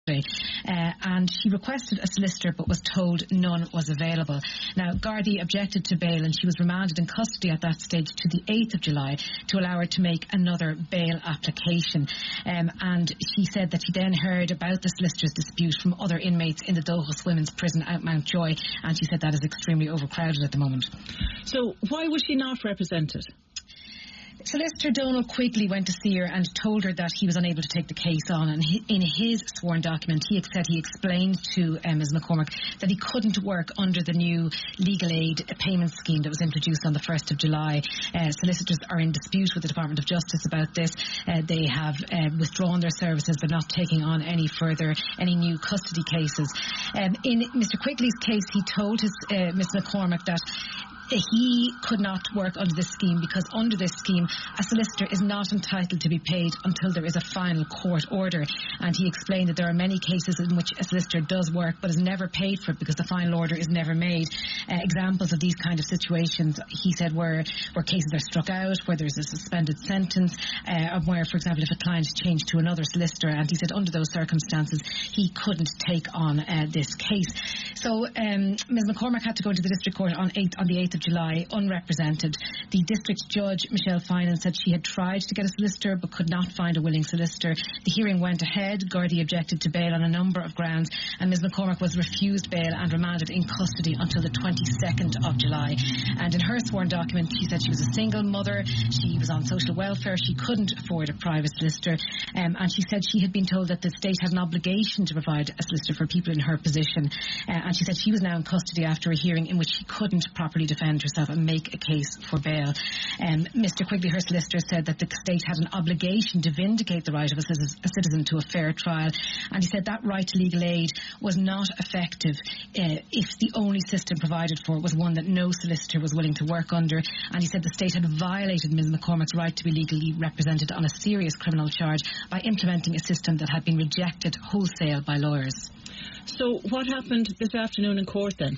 yesterday, and she requested a solicitor but was told none was available. Now, Gardaí objected to bail, and she was remanded in custody at that stage to the 8th of July to allow her to make another bail application. And she said that she then heard about the solicitor's dispute from other inmates in the Dulhus Women's Prison at Mountjoy, and she said that is extremely overcrowded at the moment. So why was she not represented? Solicitor Donald Quigley went to see her and told her that he was unable to take the case on, and in his sworn document he explained to Ms McCormack that he couldn't work under the new legal aid payment scheme that was introduced on the 1st of July. Solicitors are in dispute with the Department of Justice about this. They have withdrawn their services. They're not taking on any new custody cases. In Mr Quigley's case, he told Ms McCormack that he could not work under this scheme because under this scheme a solicitor is not entitled to be paid until there is a final court order, and he explained that there are many cases in which a solicitor does work but is never paid for it because the final order is never made. Examples of these kind of situations, he said, where cases are struck out, where there's a suspended sentence, where, for example, if a client is changed to another solicitor, and he said under those circumstances he couldn't take on this case. So Ms McCormack had to go into the district court on the 8th of July unrepresented. The district judge, Michelle Finan, said she had tried to get a solicitor but could not find a willing solicitor. The hearing went ahead. Gardaí objected to bail on a number of grounds, and Ms McCormack was refused bail and remanded in custody until the 22nd of July. And in her sworn document she said she was a single mother, she was on social welfare, she couldn't afford a private solicitor, and she said she had been told that the state had an obligation to provide a solicitor for people in her position, and she said she was now in custody after a hearing in which she couldn't properly defend herself and make a case for bail. Mr Quigley, her solicitor, said that the state had an obligation to vindicate the right of a citizen to a fair trial, and he said that right to legal aid was not effective if the only system provided for it was one that no solicitor was willing to work under, and he said the state had violated Ms McCormack's right to be legally represented on a serious criminal charge by implementing a system that had been rejected wholesale by lawyers. So what happened this afternoon in court then?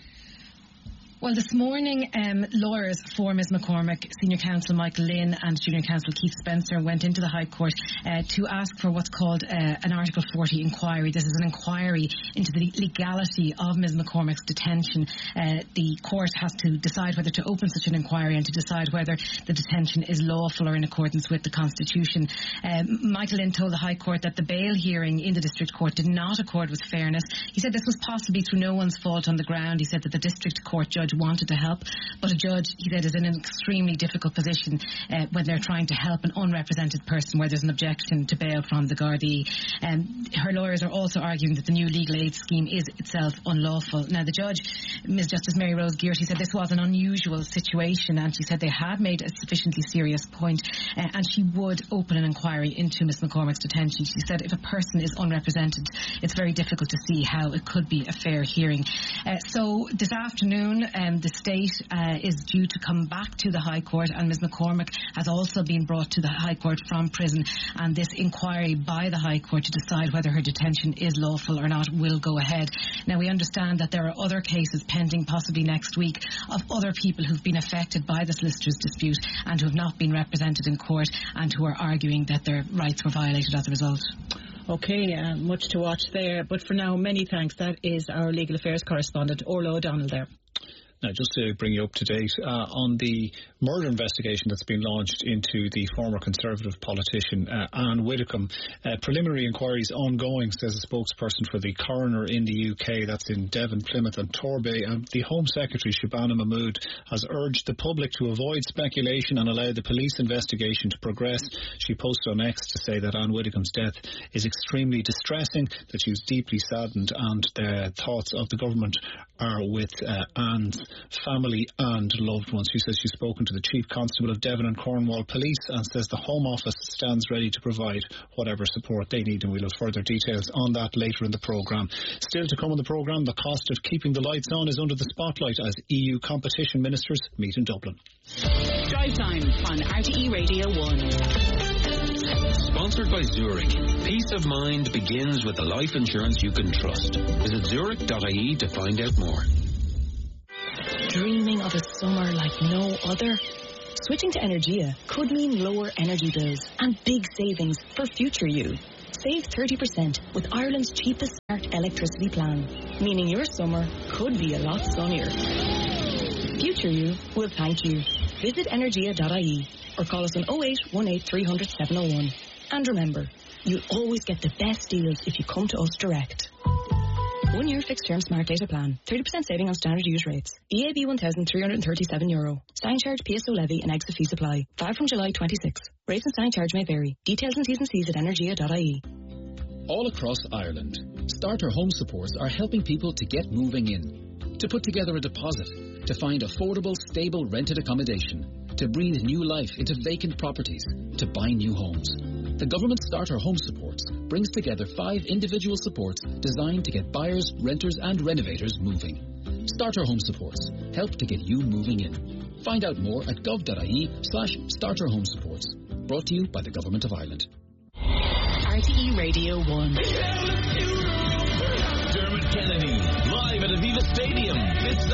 Well, this morning, lawyers for Ms McCormack, Senior Counsel Michael Lynn and Junior Counsel Keith Spencer, went into the High Court to ask for what's called an Article 40 inquiry. This is an inquiry into the legality of Ms McCormack's detention. The court has to decide whether to open such an inquiry and to decide whether the detention is lawful or in accordance with the Constitution. Michael Lynn told the High Court that the bail hearing in the District Court did not accord with fairness. He said this was possibly through no one's fault on the ground. He said that the District Court judge wanted to help, but a judge, he said, is in an extremely difficult position when they're trying to help an unrepresented person where there's an objection to bail from the Gardaí. Her lawyers are also arguing that the new legal aid scheme is itself unlawful. Now, the judge, Ms Justice Mary Rose Gear, she said this was an unusual situation, and she said they had made a sufficiently serious point, and she would open an inquiry into Ms McCormack's detention. She said if a person is unrepresented, it's very difficult to see how it could be a fair hearing. So this afternoon, the state is due to come back to the High Court, and Ms McCormack has also been brought to the High Court from prison, and this inquiry by the High Court to decide whether her detention is lawful or not will go ahead. Now, we understand that there are other cases pending possibly next week of other people who've been affected by the solicitor's dispute and who have not been represented in court and who are arguing that their rights were violated as a result. OK, much to watch there, but for now, many thanks. That is our legal affairs correspondent, Orla O'Donnell there. Now, just to bring you up to date on the murder investigation that's been launched into the former Conservative politician Anne Widdecombe, preliminary inquiries ongoing, says a spokesperson for the coroner in the UK. That's in Devon, Plymouth and Torbay. The Home Secretary, Shabana Mahmood, has urged the public to avoid speculation and allow the police investigation to progress. She posted on X to say that Anne Widdecombe's death is extremely distressing, that she was deeply saddened, and the thoughts of the government are with Anne's family and loved ones. She says she's spoken to the Chief Constable of Devon and Cornwall Police and says the Home Office stands ready to provide whatever support they need, and we'll have further details on that later in the programme. Still to come on the programme, the cost of keeping the lights on is under the spotlight as EU competition ministers meet in Dublin. Drive Time on RTE Radio 1. Sponsored by Zurich. Peace of mind begins with the life insurance you can trust. Visit zurich.ie to find out more. Dreaming of a summer like no other? Switching to Energia could mean lower energy bills and big savings for future you. Save 30% with Ireland's cheapest smart electricity plan, meaning your summer could be a lot sunnier. Future you will thank you. Visit energia.ie or call us on 0818 300 701. And remember, you'll always get the best deals if you come to us direct. 1 year fixed term smart data plan. 30% saving on standard use rates. EAB €1,337. Standing charge, PSO levy and exit fee supply. Valid from July 26. Rates and standing charge may vary. Details and T's and C's at energia.ie. All across Ireland, Starter Home Supports are helping people to get moving in, to put together a deposit, to find affordable, stable rented accommodation, to breathe new life into vacant properties, to buy new homes. The government Starter Home Supports brings together 5 individual supports designed to get buyers, renters and renovators moving. Starter Home Supports help to get you moving in. Find out more at gov.ie/Starter Home Supports. Brought to you by the Government of Ireland. RTE Radio 1. Dermot Kennedy, live at Aviva Stadium this